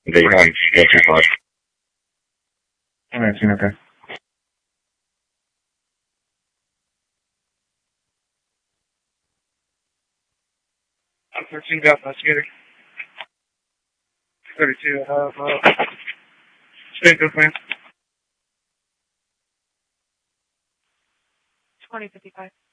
They have go too far. I'm 19, okay. I'm 13, got investigator. 32, I have, Stanfield plan. 2055.